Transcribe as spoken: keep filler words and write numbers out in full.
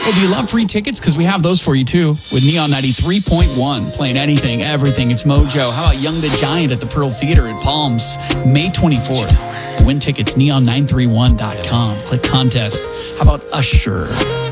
Well, do you love free tickets? Because we have those for you, too, with Neon ninety-three point one, playing anything, everything. It's Mojo. How about Young the Giant at the Pearl Theater in Palms, May twenty-fourth? Win tickets, neon nine three one dot com. Click contest. How about Usher?